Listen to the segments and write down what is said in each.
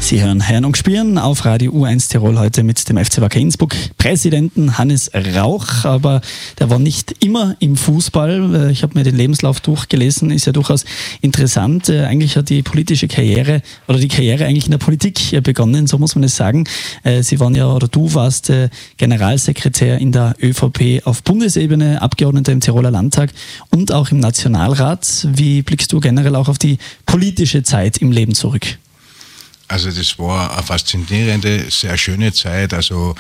Sie hören Herrn und Spieren auf Radio U1 Tirol heute mit dem FC Wacker Innsbruck Präsidenten Hannes Rauch, aber der war nicht immer im Fußball. Ich habe mir den Lebenslauf durchgelesen, ist ja durchaus interessant. Eigentlich hat die politische Karriere oder die Karriere eigentlich in der Politik begonnen, so muss man es sagen. Sie waren ja, oder du warst Generalsekretär in der ÖVP auf Bundesebene, Abgeordneter im Tiroler Landtag und auch im Nationalrat. Wie blickst du generell auch auf die politische Zeit im Leben zurück? Also das war eine faszinierende, sehr schöne Zeit. Also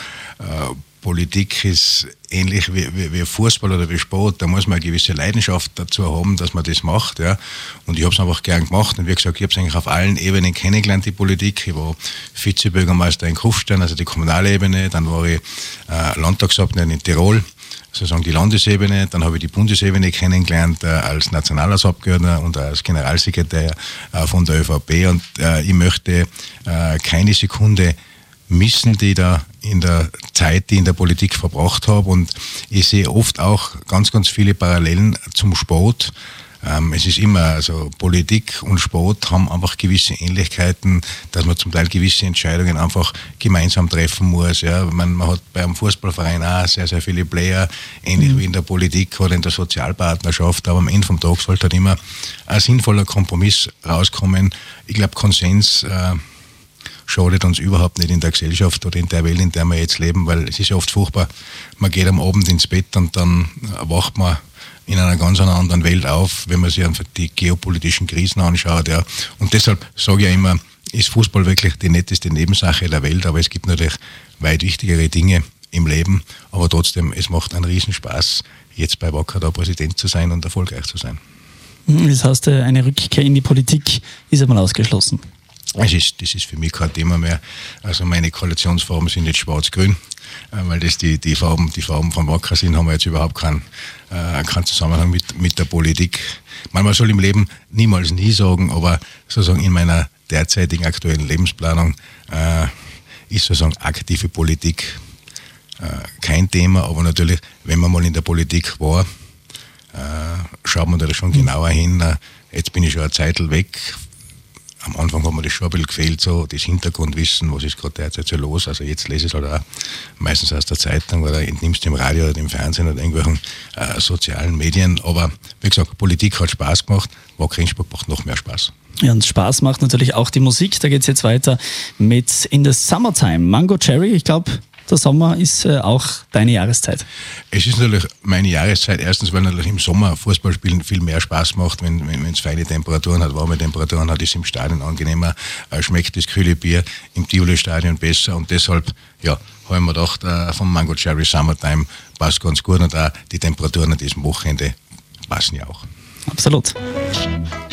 Politik ist ähnlich wie Fußball oder wie Sport. Da muss man eine gewisse Leidenschaft dazu haben, dass man das macht. Ja. Und ich habe es einfach gern gemacht. Und wie gesagt, ich habe es eigentlich auf allen Ebenen kennengelernt, die Politik. Ich war Vizebürgermeister in Kufstein, also die kommunale Ebene. Dann war ich Landtagsabgeordneter in Tirol, sozusagen die Landesebene. Dann habe ich die Bundesebene kennengelernt als Nationalratsabgeordneter und als Generalsekretär von der ÖVP. Und ich möchte keine Sekunde missen, die da in der Zeit, die ich in der Politik verbracht habe. Und ich sehe oft auch ganz, ganz viele Parallelen zum Sport. Es ist immer, also Politik und Sport haben einfach gewisse Ähnlichkeiten, dass man zum Teil gewisse Entscheidungen einfach gemeinsam treffen muss. Ja. Man hat beim Fußballverein auch sehr, sehr viele Player, ähnlich wie in der Politik oder in der Sozialpartnerschaft, aber am Ende vom Tag sollte halt immer ein sinnvoller Kompromiss rauskommen. Ich glaube, Konsens schadet uns überhaupt nicht in der Gesellschaft oder in der Welt, in der wir jetzt leben, weil es ist ja oft furchtbar, man geht am Abend ins Bett und dann wacht man in einer ganz anderen Welt auf, wenn man sich einfach die geopolitischen Krisen anschaut. Ja. Und deshalb sage ich ja immer, ist Fußball wirklich die netteste Nebensache der Welt, aber es gibt natürlich weit wichtigere Dinge im Leben, aber trotzdem, es macht einen Riesenspaß, jetzt bei Wacker da Präsident zu sein und erfolgreich zu sein. Das heißt, eine Rückkehr in die Politik ist einmal ausgeschlossen. Das ist für mich kein Thema mehr. Also meine Koalitionsfarben sind jetzt schwarz-grün, weil das die Farben von Wacker sind, haben wir jetzt überhaupt keinen Zusammenhang mit der Politik. Man soll im Leben niemals nie sagen, aber sozusagen in meiner derzeitigen aktuellen Lebensplanung ist sozusagen aktive Politik kein Thema, aber natürlich, wenn man mal in der Politik war, schaut man da schon genauer hin. Jetzt bin ich schon eine Zeitl weg. Am Anfang hat mir das schon ein bisschen gefehlt, so das Hintergrundwissen, was ist gerade derzeit so los. Also jetzt lese ich es halt auch meistens aus der Zeitung oder entnimmst im Radio oder im Fernsehen oder irgendwelchen sozialen Medien. Aber wie gesagt, Politik hat Spaß gemacht, Wacker Innsbruck macht noch mehr Spaß. Ja, und Spaß macht natürlich auch die Musik. Da geht es jetzt weiter mit In the Summertime. Mango Cherry, ich glaube, der Sommer ist auch deine Jahreszeit. Es ist natürlich meine Jahreszeit. Erstens, weil natürlich im Sommer Fußballspielen viel mehr Spaß macht, wenn es feine Temperaturen hat, warme Temperaturen hat, ist im Stadion angenehmer, schmeckt das kühle Bier im Tivoli-Stadion besser und deshalb, ja, habe ich mir gedacht, vom Mango Cherry Summertime passt ganz gut und auch die Temperaturen an diesem Wochenende passen ja auch. Absolut.